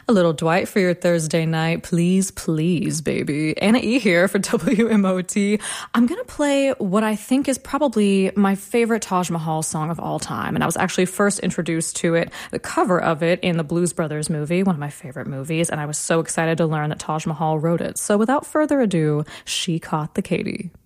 A little Dwight for your Thursday night. Please, please, baby. Anna E here for WMOT. I'm going to play what I think is probably my favorite Taj Mahal song of all time. And I was actually first introduced to it, the cover of it, in the Blues Brothers movie, one of my favorite movies. And I was so excited to learn that Taj Mahal wrote it. So without further ado, She Caught the Katy.